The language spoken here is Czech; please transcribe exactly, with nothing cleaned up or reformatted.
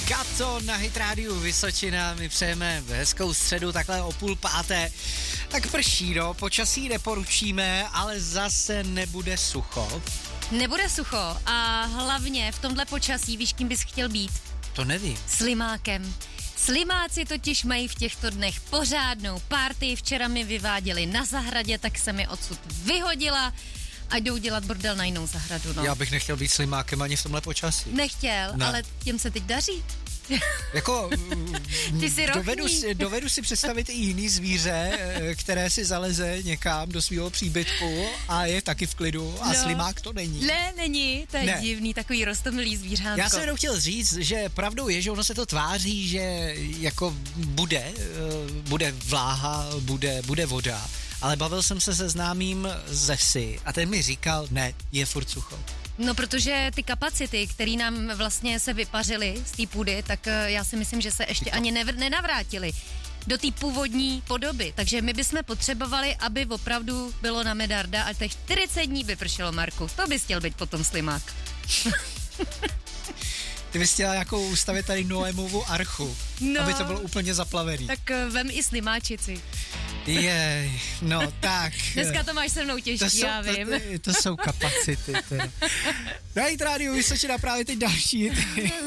Kato na Hit Rádiu Vysočina, my přejeme hezkou středu, takhle o půl páté. Tak prší, no, počasí neporučíme, ale zase nebude sucho. Nebude sucho a hlavně v tomhle počasí, víš, kým bys chtěl být? To nevím. Slimákem. Slimáci totiž mají v těchto dnech pořádnou party, včera mi vyváděli na zahradě, tak se mi odsud vyhodila a jdou dělat bordel na jinou zahradu, no. Já bych nechtěl být slimákem ani v tomhle počasí. Nechtěl, ne. Ale těm se teď daří. Jako, Ty si dovedu, si, dovedu si představit i jiný zvíře, které si zaleze někam do svého příbytku a je taky v klidu a no. Slimák to není. Ne, není, to je ne. divný, takový roztomilý zvířátko. Já jsem jenom chtěl říct, že pravdou je, že ono se to tváří, že jako bude, bude vláha, bude, bude voda, ale bavil jsem se se známým ze vsi a ten mi říkal, ne, je furt sucho. No, protože ty kapacity, které nám vlastně se vypařily z té půdy, tak já si myslím, že se ještě ani nev- nenavrátily do té původní podoby. Takže my bychom potřebovali, aby opravdu bylo na medarda a těch čtyřicet dní vypršelo, Marku. To bys chtěl být potom slimák. Ty bys chtěla jako ustavit tady Noémovu archu, no, aby to bylo úplně zaplavený. Tak vem i slimáčici. Jej, no tak. Dneska to máš se mnou těžký, to jsou, já vím. To, to jsou kapacity. Na Hit Rádiu Vysočina právě teď další.